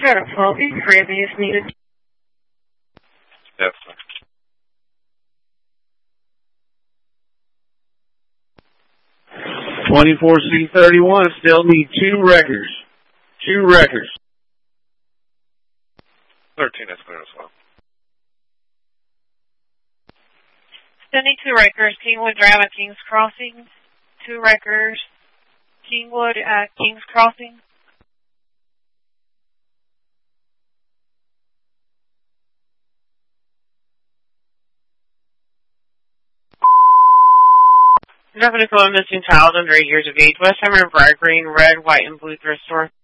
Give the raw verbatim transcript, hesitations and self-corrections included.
Fairfield, Caribbean is needed. Definitely. twenty-four C thirty-one still need two wreckers. Two wreckers. thirteen is clear as well. Sending two wreckers, Kingwood Drive at King's Crossing. Two wreckers, Kingwood at King's Crossing. Definitely missing child under eight years of age. Westheimer, Briar Green, red, white, and blue thrift store.